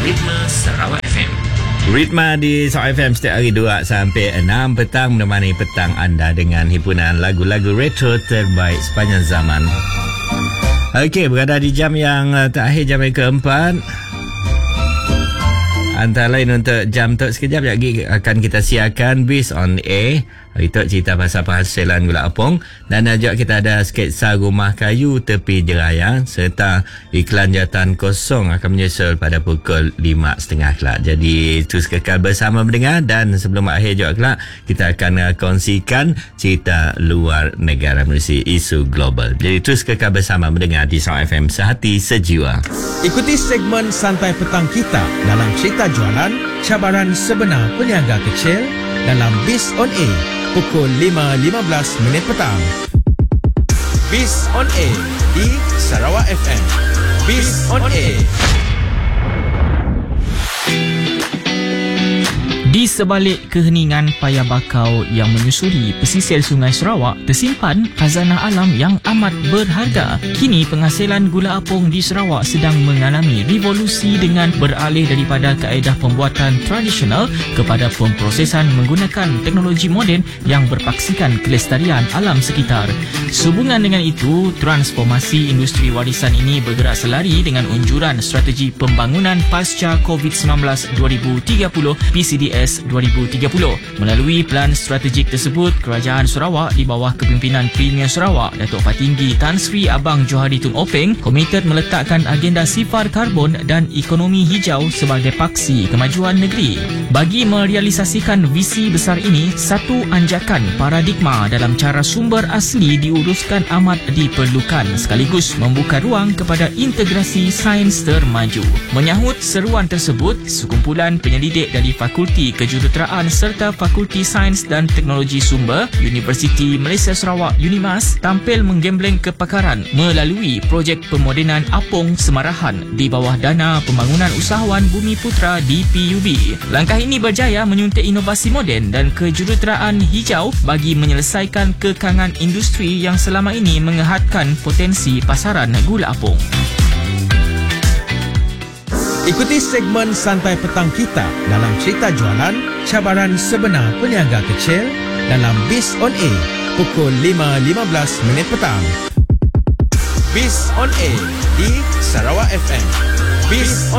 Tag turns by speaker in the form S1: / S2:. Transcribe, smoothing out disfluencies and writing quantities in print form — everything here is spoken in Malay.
S1: Ritma Sarawak FM.
S2: Ritma di Sarawak FM setiap hari 2 sampai 6 petang menemani petang anda dengan himpunan lagu-lagu retro terbaik sepanjang zaman. Okey, berada di jam yang terakhir, jam yang keempat. Antara lain untuk jam tu sekejap lagi akan kita siarkan Bis on Air. Itu cerita pasal penghasilan gula apung. Dan juga kita ada sketsa rumah kayu tepi jeraya serta iklan jawatan kosong akan menyusul pada pukul 5.30 kelak. Jadi terus kekal bersama mendengar, dan sebelum akhir juga kelak kita akan kongsikan cerita luar negara melalui isu global. Jadi terus kekal bersama mendengar di Sarawak FM, sehati sejiwa.
S3: Ikuti segmen Santai Petang kita dalam cerita jualan cabaran sebenar peniaga kecil dalam Biz on Air pukul 5.15 petang. Biz on Air di Sarawak FM. Biz on Air.
S4: Di sebalik keheningan paya bakau yang menyusuri pesisir Sungai Sarawak tersimpan khazanah alam yang amat berharga. Kini penghasilan gula apung di Sarawak sedang mengalami revolusi dengan beralih daripada kaedah pembuatan tradisional kepada pemprosesan menggunakan teknologi moden yang berpaksikan kelestarian alam sekitar. Sehubungan dengan itu, transformasi industri warisan ini bergerak selari dengan unjuran strategi pembangunan pasca COVID-19 2030 PCDS 2030. Melalui plan strategik tersebut, Kerajaan Sarawak di bawah kepimpinan Premier Sarawak Datuk Patinggi Tan Sri Abang Johari Tun Openg komited meletakkan agenda sifar karbon dan ekonomi hijau sebagai paksi kemajuan negeri. Bagi merealisasikan visi besar ini, satu anjakan paradigma dalam cara sumber asli diuruskan amat diperlukan, sekaligus membuka ruang kepada integrasi sains termaju. Menyahut seruan tersebut, sekumpulan penyelidik dari Fakulti Kejuruteraan serta Fakulti Sains dan Teknologi Sumber Universiti Malaysia Sarawak UNIMAS tampil menggembleng kepakaran melalui projek pemodenan apung semarahan di bawah dana Pembangunan Usahawan Bumi Putra DPUB. Langkah ini berjaya menyuntik inovasi moden dan kejuruteraan hijau bagi menyelesaikan kekangan industri yang selama ini mengehadkan potensi pasaran gula apung.
S3: Ikuti segmen Santai Petang kita dalam cerita jualan cabaran sebenar peniaga kecil dalam Biz on Air pukul 5.15 petang. Biz on Air di Sarawak FM. Biz